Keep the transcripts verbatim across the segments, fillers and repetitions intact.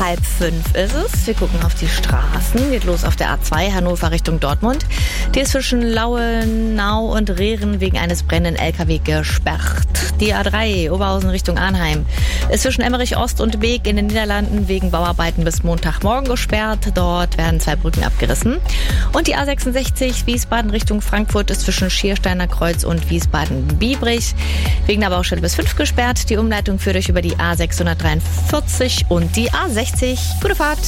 Halb fünf ist es. Wir gucken auf die Straßen. Geht los auf der A zwei Hannover Richtung Dortmund. Die ist zwischen Lauenau und Rehren wegen eines brennenden L K W gesperrt. Die A drei Oberhausen Richtung Arnheim ist zwischen Emmerich Ost und Beek in den Niederlanden wegen Bauarbeiten bis Montagmorgen gesperrt. Dort werden zwei Brücken abgerissen. Und die A sechsundsechzig Wiesbaden Richtung Frankfurt ist zwischen Schiersteiner Kreuz und Wiesbaden-Biebrich wegen der Baustelle bis fünf gesperrt. Die Umleitung führt euch über die A sechshundertdreiundvierzig und die A sechzig. Gute Fahrt!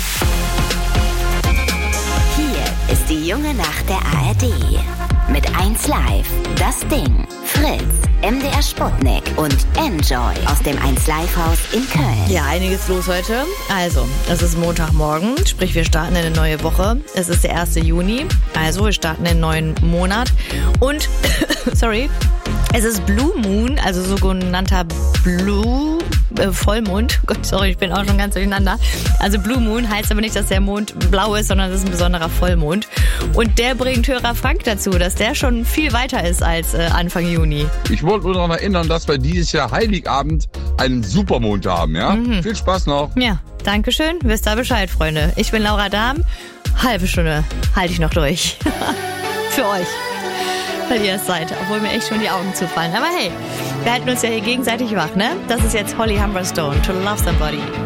Hier ist die junge Nacht der A R D. Mit eins Live, Das Ding, Fritz, M D R Sputnik und Enjoy aus dem eins Live Haus in Köln. Ja, einiges los heute. Also, es ist Montagmorgen, sprich wir starten in eine neue Woche. Es ist der erste Juni, also wir starten in einen neuen Monat. Und, sorry, es ist Blue Moon, also sogenannter Blue äh, Vollmond. Gott, sorry, ich bin auch schon ganz durcheinander. Also Blue Moon heißt aber nicht, dass der Mond blau ist, sondern es ist ein besonderer Vollmond. Und der bringt Hörer Frank dazu, dass der schon viel weiter ist als äh, Anfang Juni. Ich wollte nur daran erinnern, dass wir dieses Jahr Heiligabend einen Supermond haben, ja? Mhm. Viel Spaß noch. Ja, danke schön. Wisst ihr Bescheid, Freunde. Ich bin Laura Dahm. Halbe Stunde halte ich noch durch. Für euch. Weil ihr es seid, obwohl mir echt schon die Augen zufallen. Aber hey, wir halten uns ja hier gegenseitig wach, ne? Das ist jetzt Holly Humberstone, To Love Somebody.